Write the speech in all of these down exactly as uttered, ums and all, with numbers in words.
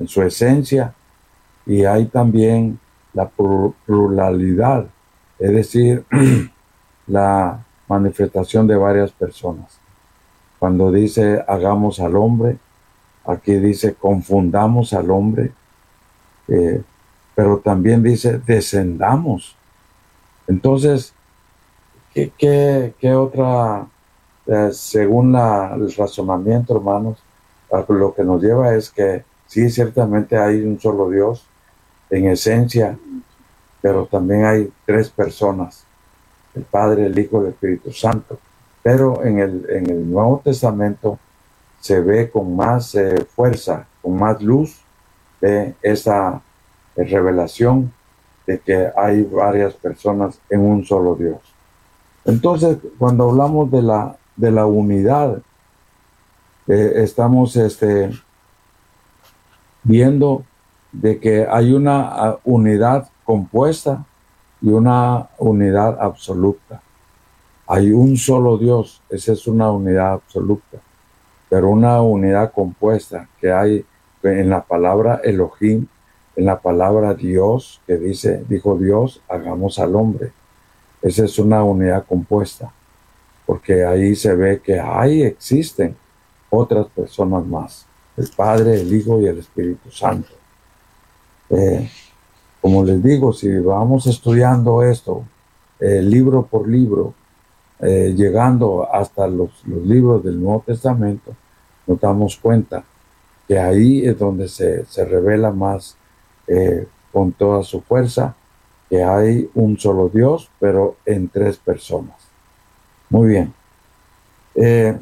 en su esencia, y hay también la pluralidad, es decir, la manifestación de varias personas. Cuando dice hagamos al hombre, aquí dice confundamos al hombre, eh, pero también dice descendamos. Entonces, ¿qué, qué, qué otra, eh, según la, el razonamiento, hermanos, lo que nos lleva es que sí, ciertamente hay un solo Dios en esencia, pero también hay tres personas, el Padre, el Hijo y el Espíritu Santo. Pero en el, en el Nuevo Testamento se ve con más eh, fuerza, con más luz, de esa eh, revelación de que hay varias personas en un solo Dios. Entonces, cuando hablamos de la, de la unidad, eh, estamos este, viendo de que hay una uh, unidad compuesta y una unidad absoluta. Hay un solo Dios, esa es una unidad absoluta, pero una unidad compuesta que hay en la palabra Elohim, en la palabra Dios, que dice, dijo Dios, hagamos al hombre. Esa es una unidad compuesta, porque ahí se ve que ahí existen otras personas más, el Padre, el Hijo y el Espíritu Santo. Eh, como les digo, si vamos estudiando esto, eh, libro por libro, eh, llegando hasta los, los libros del Nuevo Testamento, nos damos cuenta que ahí es donde se, se revela más eh, con toda su fuerza que hay un solo Dios, pero en tres personas. Muy bien. Eh,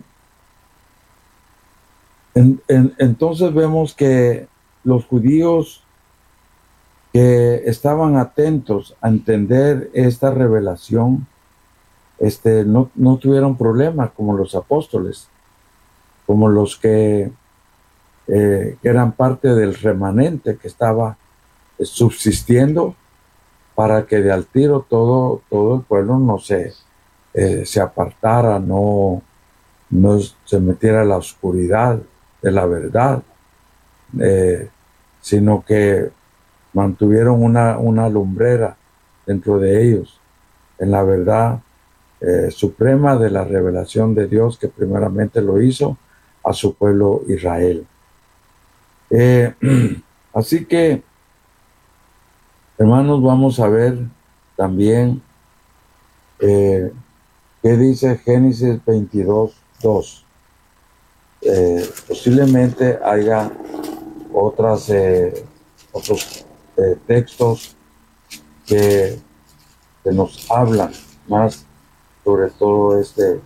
en, en, entonces vemos que los judíos que estaban atentos a entender esta revelación, este, no, no tuvieron problemas como los apóstoles, como los que, eh, que eran parte del remanente que estaba eh, subsistiendo para que de al tiro todo, todo el pueblo no se, eh, se apartara, no, no se metiera a la oscuridad de la verdad, eh, sino que mantuvieron una, una lumbrera dentro de ellos en la verdad eh, suprema de la revelación de Dios, que primeramente lo hizo a su pueblo Israel. Eh, así que, hermanos, vamos a ver también eh, qué dice Génesis veintidós, dos. Eh, posiblemente haya otras, eh, otros eh, textos que, que nos hablan más sobre todo este,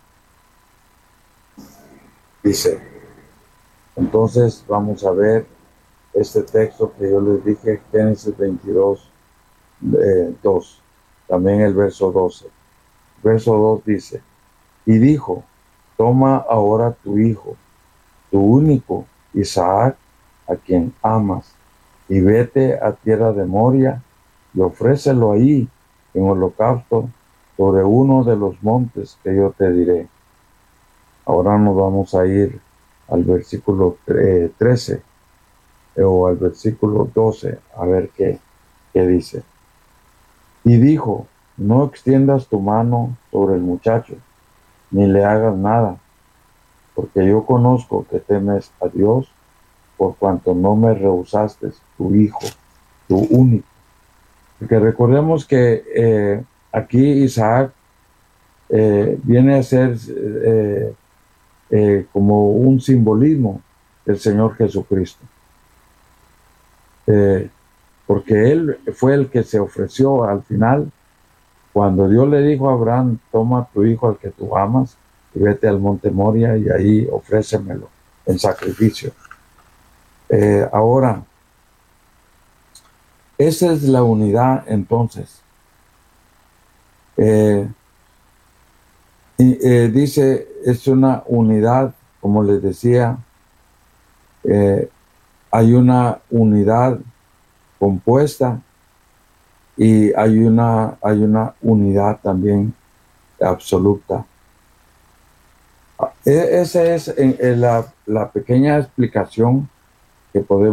dice. Entonces vamos a ver este texto que yo les dije, Génesis veintidós, eh, dos, también el verso doce. Verso dos dice, y dijo, toma ahora tu hijo, tu único, Isaac, a quien amas, y vete a tierra de Moria, y ofrécelo ahí en holocausto sobre uno de los montes que yo te diré. Ahora nos vamos a ir al versículo eh, trece eh, o al versículo doce, a ver qué, qué dice. Y dijo, no extiendas tu mano sobre el muchacho, ni le hagas nada, porque yo conozco que temes a Dios, por cuanto no me rehusaste tu hijo, tu único. Porque recordemos que eh, aquí Isaac eh, viene a ser eh, eh, como un simbolismo del Señor Jesucristo. Eh, porque Él fue el que se ofreció al final, cuando Dios le dijo a Abraham, toma tu hijo al que tú amas, y vete al monte Moria, y ahí ofrécemelo en sacrificio. Eh, ahora, esa es la unidad entonces. Eh, y, eh, dice, es una unidad, como les decía, eh, hay una unidad compuesta y hay una, hay una unidad también absoluta. E- esa es en, en la, la pequeña explicación que podemos